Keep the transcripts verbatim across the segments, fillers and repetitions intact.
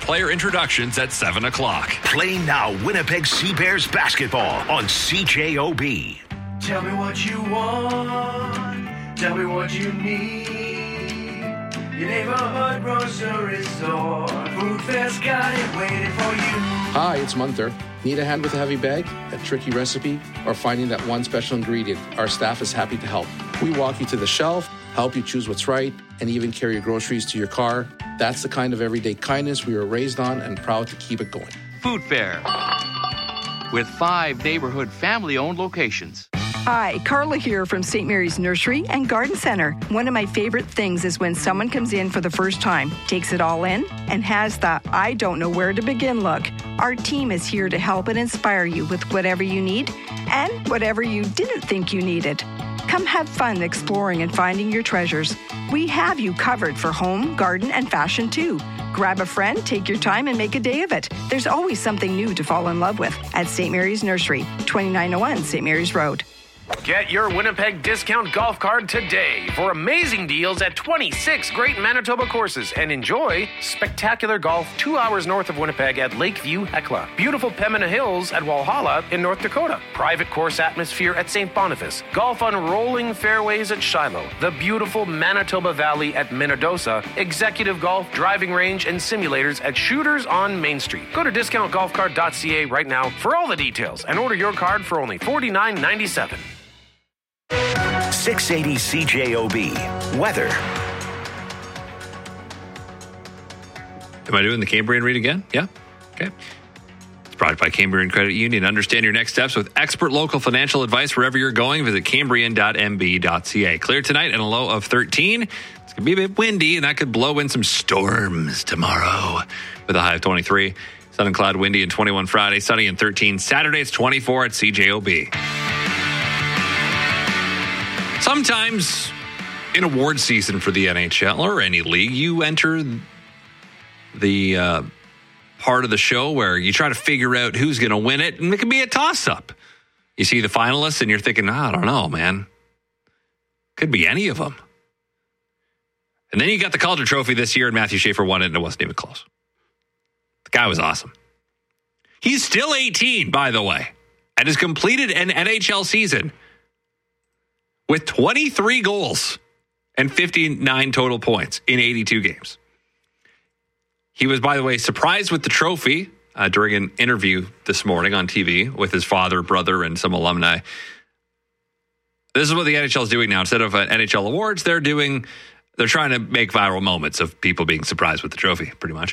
player introductions at seven o'clock. Play now Winnipeg Sea Bears basketball on C J O B. Tell me what you want. Tell me what you need. Your neighborhood grocery store. Food Fair's got it waiting for you. Hi, it's Munther. Need a hand with a heavy bag, a tricky recipe, or finding that one special ingredient? Our staff is happy to help. We walk you to the shelf, help you choose what's right, and even carry your groceries to your car. That's the kind of everyday kindness we were raised on and proud to keep it going. Food Fair, with five neighborhood family-owned locations. Hi, Carla here from Saint Mary's Nursery and Garden Center. One of my favorite things is when someone comes in for the first time, takes it all in, and has the I don't know where to begin look. Our team is here to help and inspire you with whatever you need and whatever you didn't think you needed. Come have fun exploring and finding your treasures. We have you covered for home, garden, and fashion too. Grab a friend, take your time, and make a day of it. There's always something new to fall in love with at Saint Mary's Nursery, twenty-nine oh one Saint Mary's Road. Get your Winnipeg discount golf card today for amazing deals at twenty-six great Manitoba courses and enjoy spectacular golf two hours north of Winnipeg at Lakeview Hecla, beautiful Pembina Hills at Walhalla in North Dakota, private course atmosphere at Saint Boniface, golf on rolling fairways at Shiloh, the beautiful Manitoba Valley at Minnedosa, executive golf, driving range, and simulators at Shooters on Main Street. Go to discount golf card dot c a right now for all the details and order your card for only forty-nine ninety-seven. six eighty C J O B. Weather. Am I doing the Cambrian read again? Yeah? Okay. It's brought by Cambrian Credit Union. Understand your next steps with expert local financial advice wherever you're going. Visit cambrian dot m b dot c a. Clear tonight and a low of thirteen. It's going to be a bit windy, and that could blow in some storms tomorrow with a high of twenty-three. Sun and cloud, windy, and twenty-one Friday. Sunny and thirteen. Saturday, it's twenty-four at C J O B. Sometimes in award season for the N H L or any league, you enter the uh, part of the show where you try to figure out who's going to win it, and it can be a toss-up. You see the finalists, and you're thinking, I don't know, man. Could be any of them. And then you got the Calder Trophy this year, and Matthew Schaefer won it, and it wasn't even close. The guy was awesome. He's still eighteen, by the way, and has completed an N H L season with twenty-three goals and fifty-nine total points in eighty-two games. He was, by the way, surprised with the trophy uh, during an interview this morning on T V with his father, brother, and some alumni. This is what the N H L is doing now. Instead of uh, N H L awards, they're doing, they're trying to make viral moments of people being surprised with the trophy, pretty much.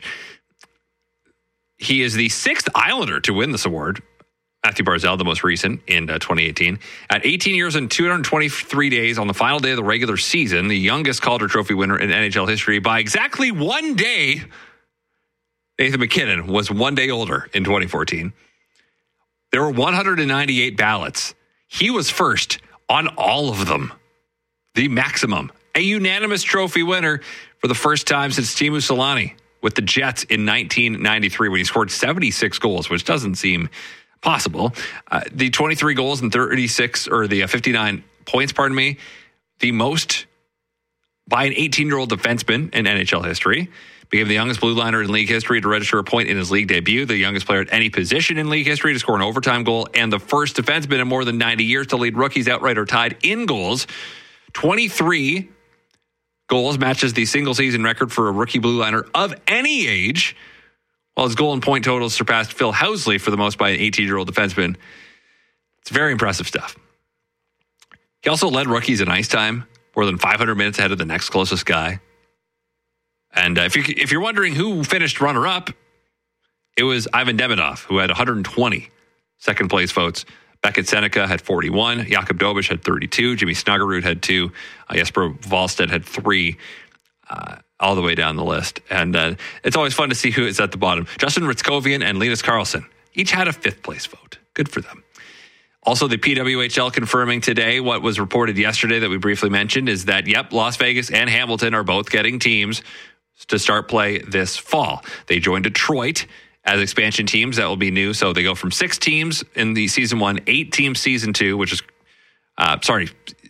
He is the sixth Islander to win this award. Matthew Barzal, the most recent, in uh, twenty eighteen. At eighteen years and two hundred twenty-three days on the final day of the regular season, the youngest Calder Trophy winner in N H L history by exactly one day. Nathan MacKinnon was one day older in twenty fourteen. There were one hundred ninety-eight ballots. He was first on all of them. The maximum. A unanimous trophy winner for the first time since Teemu Selanne with the Jets in nineteen ninety-three when he scored seventy-six goals, which doesn't seem possible. Uh, the twenty-three goals and thirty-six, or the uh, fifty-nine points, pardon me, the most by an eighteen-year-old defenseman in N H L history. Became the youngest blue liner in league history to register a point in his league debut, the youngest player at any position in league history to score an overtime goal, and the first defenseman in more than ninety years to lead rookies outright or tied in goals. twenty-three goals matches the single-season record for a rookie blue liner of any age, while his goal and point totals surpassed Phil Housley for the most by an eighteen-year-old defenseman. It's very impressive stuff. He also led rookies in ice time, more than five hundred minutes ahead of the next closest guy. And uh, if, you, if you're wondering who finished runner-up, it was Ivan Demidov, who had one hundred twenty second-place votes. Beckett Seneca had forty-one. Jakub Dobeš had thirty-two. Jimmy Snuggerud had two. Uh, Jesper Wallstedt had three. Uh, all the way down the list. And uh, it's always fun to see who is at the bottom. Justin Ritzkovian and Linus Karlsson each had a fifth-place vote. Good for them. Also, the P W H L confirming today what was reported yesterday that we briefly mentioned is that, yep, Las Vegas and Hamilton are both getting teams to start play this fall. They joined Detroit as expansion teams. That will be new. So they go from six teams in the season one, eight teams season two, which is, uh, sorry,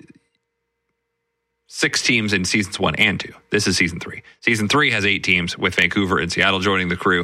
six teams in seasons one and two. This is season three. Season three has eight teams with Vancouver and Seattle joining the crew.